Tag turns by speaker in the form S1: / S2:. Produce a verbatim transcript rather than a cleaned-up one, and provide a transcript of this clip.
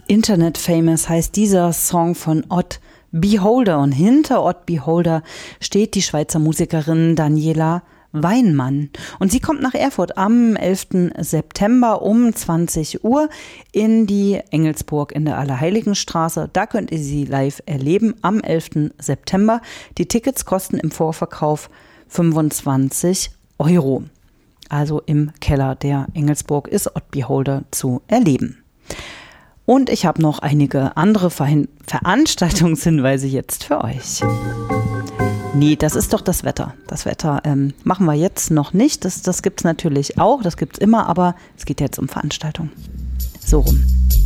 S1: Internet Famous heißt dieser Song von Odd Beholder. Und hinter Odd Beholder steht die Schweizer Musikerin Daniela Weinmann. Und sie kommt nach Erfurt am elften September um zwanzig Uhr in die Engelsburg in der Allerheiligenstraße. Da könnt ihr sie live erleben am elften September. Die Tickets kosten im Vorverkauf fünfundzwanzig Euro. Also im Keller der Engelsburg ist Odd Beholder zu erleben. Und ich habe noch einige andere Ver- Veranstaltungshinweise jetzt für euch. Nee, das ist doch das Wetter. Das Wetter ähm, machen wir jetzt noch nicht. Das, das gibt es natürlich auch, das gibt es immer, aber es geht jetzt um Veranstaltungen. So rum.